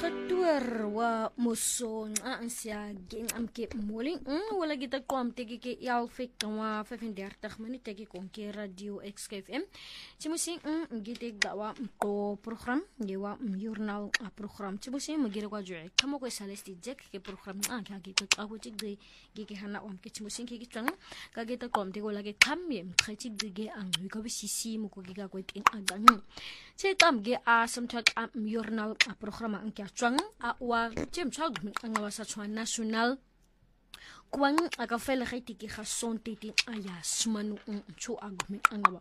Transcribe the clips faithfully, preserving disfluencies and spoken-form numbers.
Khatuar wa muso nga ansia ging amke moli wala kita kwam tegi ke yalfik wa vijfendertig minute tegi konke radio X K F M chimusi ngite gawa ko program yewa journal a program chimusi magire kwa joe kamo ko salesti jek ke program a ka gitu awu chik de ge hana om ke chimusi ke kitang ka gita kwam tegi wala ke khamme khachik de ge ang ko bisisi mu ko ge ga ko tin agang che tam ge a samthak a journal a program ang kya chang a wa chem chag ang wasa chwan national kwang aga fele khiti ki khason titi aya smanu chu agme angawa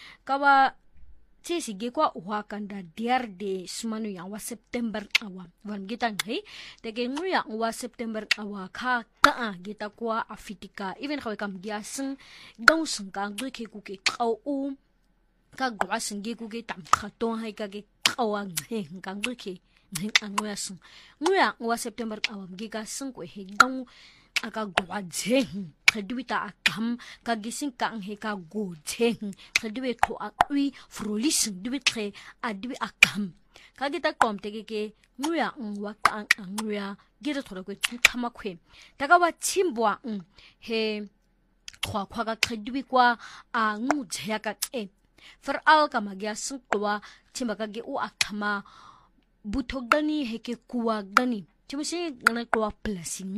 kawa che sige kwa wa kanda diar de smanu yang wa September awa wan gitang he de ge nguya wa September awa kha ta gita kwa afitika even khawe kam giaseng dong sung ka gwe ke ku ke kau u ka gwa sing ge ku ge tam khaton hai ka ge kawang he kang gwe ke ning angwa sung nguya wa September awam giga sung ko he dong aga gwa jeng khadwita akam ka gising ka ang he ka go jeng khadwe ko akwi frulis dwi tre adwi akam ka gita kom tege ke nguya ngwa ka ang nguya gira thora ko thama khwe daga wa chimbwa he khwa khwa ka khadwi kwa a ngu jya ka e for al ka magya sung kwa chimba ka ge u akama buthok dani heke kuwa dani chimusi ngana kuwa blessing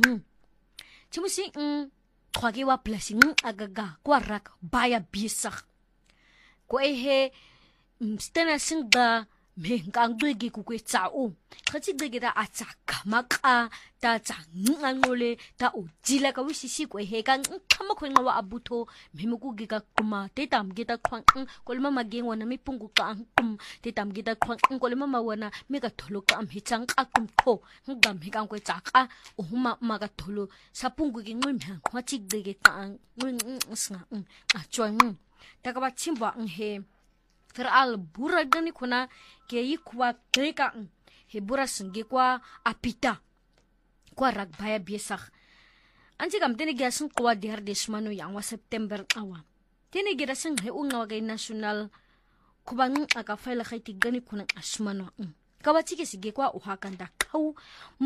chimusi ng khwagi wa blessing agaga kwa rak baya bisak ko ehe stena singa me ngang dwegi ku kwe tsao khachi dwegi da acha kamaka ta chang ngangole ta ujila ka wisisi ko he kan khama khwen wa abutho memuku giga kuma te tam gita khwang kolma mageng wana mi pungu ka kum te tam gita khwang kolma mawana mi ka tholo ka am hichang ka kum tho ngam he kan ko chaka uhuma ma ka tholo sa pungu gi ngui mha khwachi dwegi ka ngui snga a chwang ta ka ba chimba he Feral bura gani kuna ke yikwa kreka he bura singe kwa apita kwa ragbaya biesak anji kam tene gasun kwa diar desmanu yang wa September awa tene gira sing he unga wa national kubang aka faila khaiti gani kuna asmanu kawachi ke sige kwa uhakanda kau